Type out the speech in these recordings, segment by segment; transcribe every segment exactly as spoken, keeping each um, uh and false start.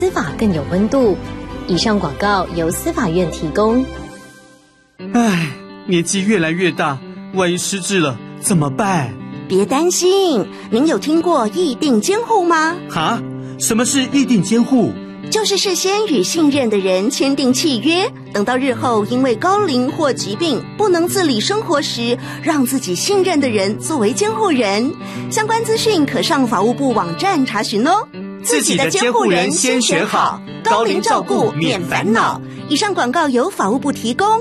司法更有温度。以上广告由司法院提供。 唉，年纪越来越大，万一失智了怎么办？ 别担心，您有听过议定监护吗？ 哈？什么是议定监护？ 就是事先与信任的人签订契约，等到日后因为高龄或疾病不能自理生活时，让自己信任的人作为监护人。相关资讯可上法务部网站查询哦。 自己的监护人先选好，高龄照顾免烦恼。 以上广告由法务部提供。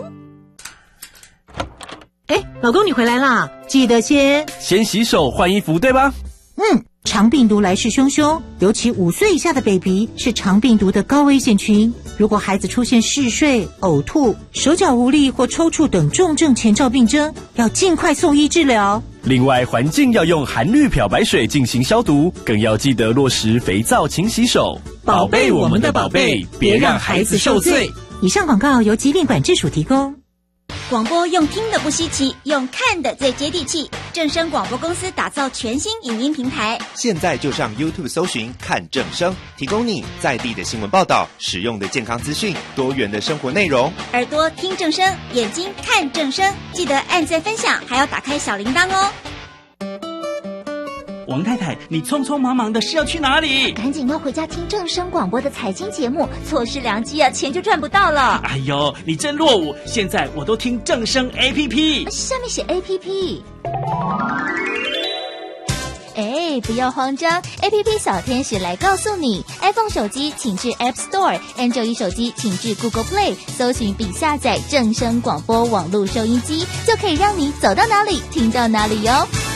哎，老公你回来啦，记得先先洗手换衣服，对吧？ 嗯，肠病毒来势汹汹，尤其五岁以下的 baby 是肠病毒的高危险群。如果孩子出现嗜睡、呕吐、手脚无力或抽搐等重症前兆病征，要尽快送医治疗。 另外，环境要用含氯漂白水进行消毒，更要记得落实肥皂勤洗手，宝贝我们的宝贝，别让孩子受罪。 以上广告由疾病管制署提供。 广播用听的不稀奇，用看的最接地气。正声广播公司打造全新影音平台， 现在就上 YouTube 搜寻看正声，提供你在地的新闻报道、实用的健康资讯、多元的生活内容。 耳朵听正声，眼睛看正声，记得按赞分享，还要打开小铃铛哦。 王太太，你匆匆忙忙的是要去哪里？ 赶紧要回家听正声广播的财经节目，错失良机啊，钱就赚不到了。 哎呦，你真落伍！现在我都听正声 A P P， 下面写 A P P。哎，不要慌张 ，A P P 小天使来告诉你 ，iPhone 手机请至 App Store，Android 手机请至 Google Play， 搜寻并下载正声广播网络收音机，就可以让你走到哪里听到哪里哟。